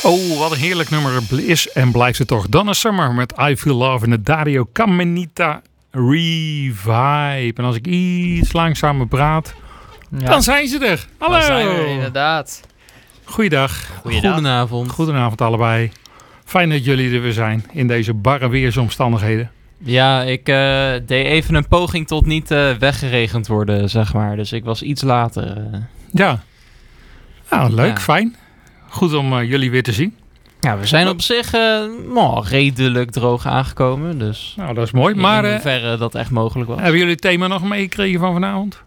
Oh, wat een heerlijk nummer is en blijft het toch. Donna Summer met I Feel Love in de Dario Caminita Revive. En als ik iets langzamer praat, dan zijn ze er. Hallo. Dan zijn we er inderdaad. Goeiedag. Goedenavond. Goedenavond allebei. Fijn dat jullie er weer zijn in deze barre weersomstandigheden. Ja, ik deed even een poging tot niet weggeregend worden, zeg maar. Dus ik was iets later. Ja. Nou, leuk, fijn. Goed om jullie weer te zien. Ja, we zijn op zich redelijk droog aangekomen. Dus nou, dat is mooi. Maar in hoeverre dat echt mogelijk was. Hebben jullie het thema nog meegekregen van vanavond?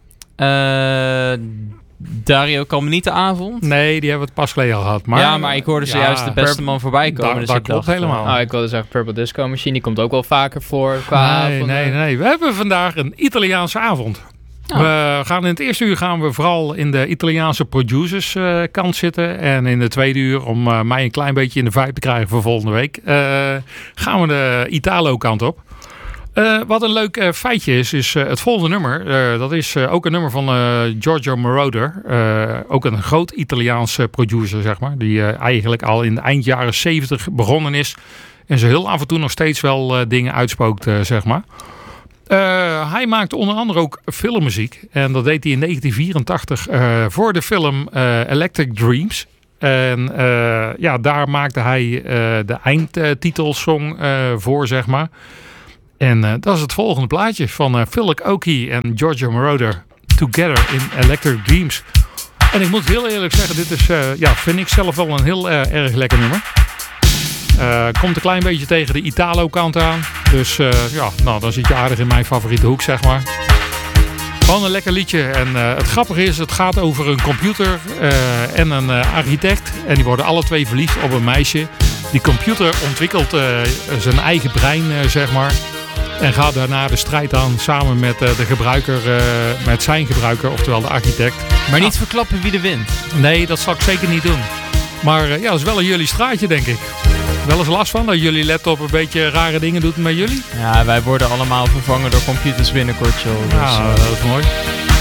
Dario Caminita avond? Nee, die hebben we het pas geleden al gehad. Maar, ja, maar ik hoorde zojuist de beste man voorbij komen. Dus dat klopt helemaal. Ik wilde zeggen, Purple Disco Machine, die komt ook wel vaker voor qua avond. Nee. We hebben vandaag een Italiaanse avond. Oh. We gaan in het eerste uur vooral in de Italiaanse producers kant zitten. En in de tweede uur, om mij een klein beetje in de vibe te krijgen voor volgende week, gaan we de Italo kant op. Wat een leuk feitje is het volgende nummer. Dat is ook een nummer van Giorgio Moroder. Ook een groot Italiaanse producer, zeg maar. Die eigenlijk al in de eind jaren 70 begonnen is. En zo heel af en toe nog steeds wel dingen uitspookt, zeg maar. Hij maakte onder andere ook filmmuziek. En dat deed hij in 1984 voor de film Electric Dreams. En daar maakte hij de eindtitelsong voor, zeg maar. En dat is het volgende plaatje van Philip Oakey en Giorgio Moroder. Together in Electric Dreams. En ik moet heel eerlijk zeggen, dit is, vind ik zelf wel een heel erg lekker nummer. Komt een klein beetje tegen de Italo-kant aan. Dus dan zit je aardig in mijn favoriete hoek, zeg maar. Gewoon een lekker liedje. En het grappige is, het gaat over een computer en een architect. En die worden alle twee verliefd op een meisje. Die computer ontwikkelt zijn eigen brein, zeg maar. En gaat daarna de strijd aan samen met de gebruiker, met zijn gebruiker, oftewel de architect. Maar niet verklappen wie er wint. Nee, dat zal ik zeker niet doen. Maar dat is wel in jullie straatje, denk ik. Wel eens last van dat jullie laptop een beetje rare dingen doet met jullie? Ja, wij worden allemaal vervangen door computers binnenkort, joh. Dus, dat is mooi.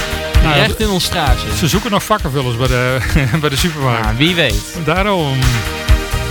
Echt in ons straatje. Ze zoeken nog vakkenvullers bij de supermarkt. Ja, wie weet. Daarom.